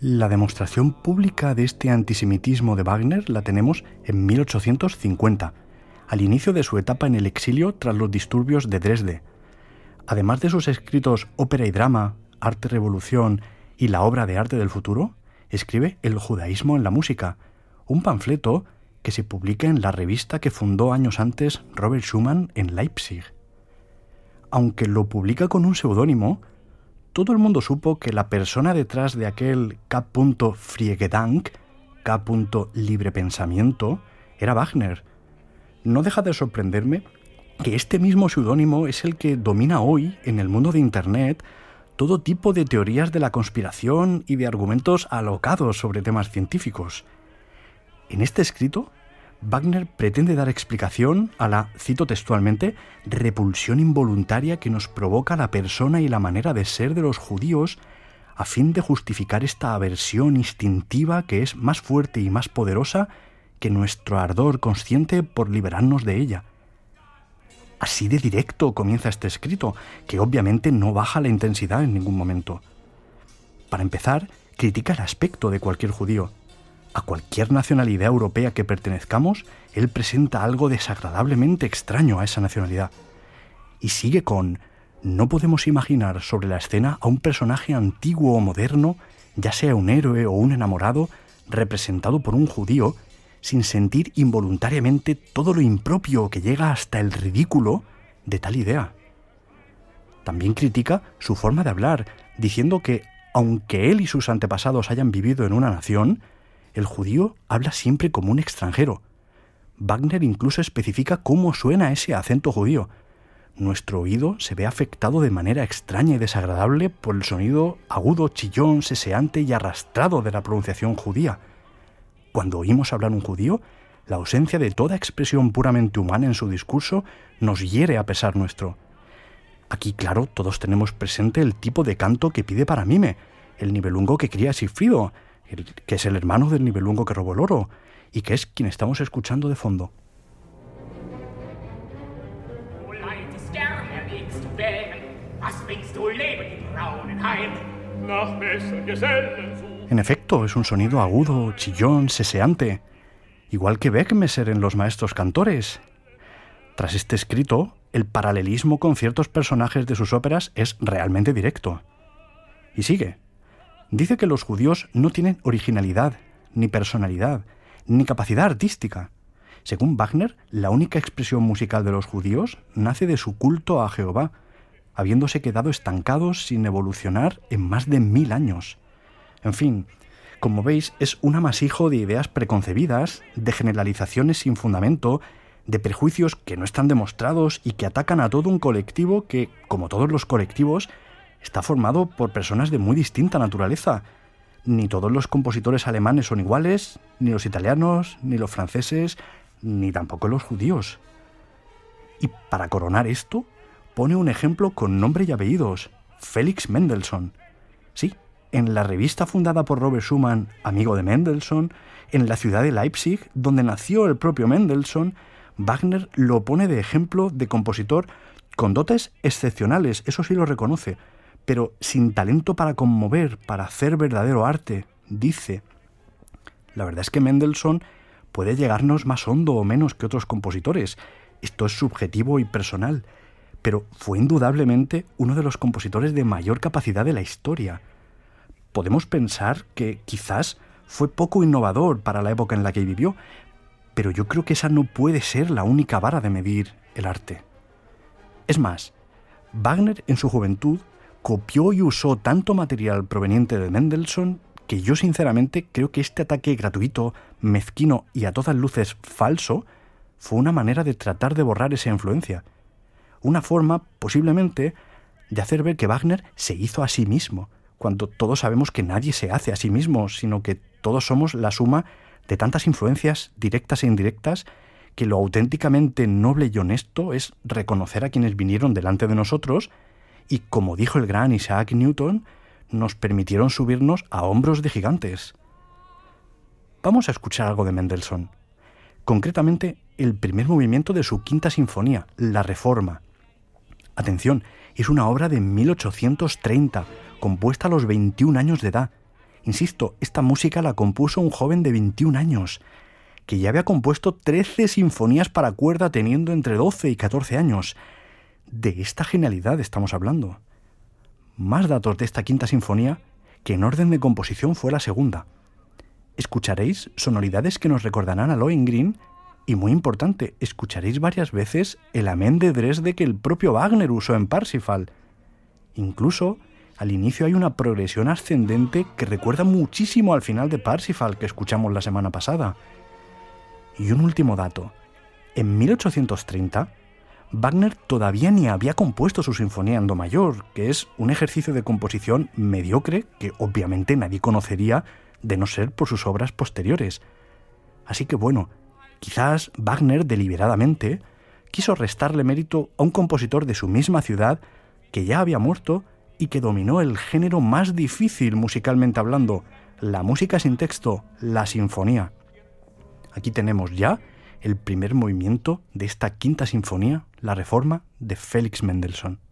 La demostración pública de este antisemitismo de Wagner la tenemos en 1850, al inicio de su etapa en el exilio tras los disturbios de Dresde. Además de sus escritos Ópera y Drama, Arte y Revolución y la obra de arte del futuro, escribe El judaísmo en la música, un panfleto que se publica en la revista que fundó años antes Robert Schumann en Leipzig. Aunque lo publica con un seudónimo, todo el mundo supo que la persona detrás de aquel K. Freie Gedank, K. libre pensamiento, era Wagner. No deja de sorprenderme que este mismo seudónimo es el que domina hoy en el mundo de Internet todo tipo de teorías de la conspiración y de argumentos alocados sobre temas científicos. En este escrito, Wagner pretende dar explicación a la, cito textualmente, repulsión involuntaria que nos provoca la persona y la manera de ser de los judíos a fin de justificar esta aversión instintiva que es más fuerte y más poderosa que nuestro ardor consciente por liberarnos de ella. Así de directo comienza este escrito, que obviamente no baja la intensidad en ningún momento. Para empezar, critica el aspecto de cualquier judío. A cualquier nacionalidad europea que pertenezcamos, él presenta algo desagradablemente extraño a esa nacionalidad. Y sigue con: no podemos imaginar sobre la escena a un personaje antiguo o moderno, ya sea un héroe o un enamorado, representado por un judío, sin sentir involuntariamente todo lo impropio que llega hasta el ridículo de tal idea. También critica su forma de hablar, diciendo que, aunque él y sus antepasados hayan vivido en una nación, el judío habla siempre como un extranjero. Wagner incluso especifica cómo suena ese acento judío. Nuestro oído se ve afectado de manera extraña y desagradable por el sonido agudo, chillón, seseante y arrastrado de la pronunciación judía. Cuando oímos hablar un judío, la ausencia de toda expresión puramente humana en su discurso nos hiere a pesar nuestro. Aquí, claro, todos tenemos presente el tipo de canto que pide para Mime, el Nibelungo que cría Sigfrido, que es el hermano del Nibelungo que robó el oro, y que es quien estamos escuchando de fondo. En efecto, es un sonido agudo, chillón, seseante, igual que Beckmesser en Los maestros cantores. Tras este escrito, el paralelismo con ciertos personajes de sus óperas es realmente directo. Y sigue. Dice que los judíos no tienen originalidad, ni personalidad, ni capacidad artística. Según Wagner, la única expresión musical de los judíos nace de su culto a Jehová, habiéndose quedado estancados sin evolucionar en más de 1000 años. En fin, como veis, es un amasijo de ideas preconcebidas, de generalizaciones sin fundamento, de prejuicios que no están demostrados y que atacan a todo un colectivo que, como todos los colectivos, está formado por personas de muy distinta naturaleza. Ni todos los compositores alemanes son iguales, ni los italianos, ni los franceses, ni tampoco los judíos. Y para coronar esto, pone un ejemplo con nombre y apellidos: Felix Mendelssohn. Sí, en la revista fundada por Robert Schumann, amigo de Mendelssohn, en la ciudad de Leipzig, donde nació el propio Mendelssohn, Wagner lo pone de ejemplo de compositor con dotes excepcionales, eso sí lo reconoce, pero sin talento para conmover, para hacer verdadero arte. Dice: la verdad es que Mendelssohn puede llegarnos más hondo o menos que otros compositores. Esto es subjetivo y personal, pero fue indudablemente uno de los compositores de mayor capacidad de la historia. Podemos pensar que quizás fue poco innovador para la época en la que vivió, pero yo creo que esa no puede ser la única vara de medir el arte. Es más, Wagner en su juventud copió y usó tanto material proveniente de Mendelssohn que yo sinceramente creo que este ataque gratuito, mezquino y a todas luces falso fue una manera de tratar de borrar esa influencia. Una forma, posiblemente, de hacer ver que Wagner se hizo a sí mismo, cuando todos sabemos que nadie se hace a sí mismo, sino que todos somos la suma de tantas influencias directas e indirectas que lo auténticamente noble y honesto es reconocer a quienes vinieron delante de nosotros y, como dijo el gran Isaac Newton, nos permitieron subirnos a hombros de gigantes. Vamos a escuchar algo de Mendelssohn, concretamente el primer movimiento de su quinta sinfonía, La Reforma. Atención, es una obra de 1830, compuesta a los 21 años de edad, Insisto, esta música la compuso un joven de 21 años, que ya había compuesto 13 sinfonías para cuerda teniendo entre 12 y 14 años. De esta genialidad estamos hablando. Más datos de esta quinta sinfonía, que en orden de composición fue la segunda. Escucharéis sonoridades que nos recordarán a Lohengrin y, muy importante, escucharéis varias veces el amén de Dresde que el propio Wagner usó en Parsifal. Incluso, al inicio hay una progresión ascendente que recuerda muchísimo al final de Parsifal que escuchamos la semana pasada. Y un último dato. En 1830, Wagner todavía ni había compuesto su Sinfonía en Do mayor, que es un ejercicio de composición mediocre que obviamente nadie conocería de no ser por sus obras posteriores. Así que bueno, quizás Wagner deliberadamente quiso restarle mérito a un compositor de su misma ciudad que ya había muerto y que dominó el género más difícil musicalmente hablando, la música sin texto, la sinfonía. Aquí tenemos ya el primer movimiento de esta quinta sinfonía, la Reforma de Félix Mendelssohn.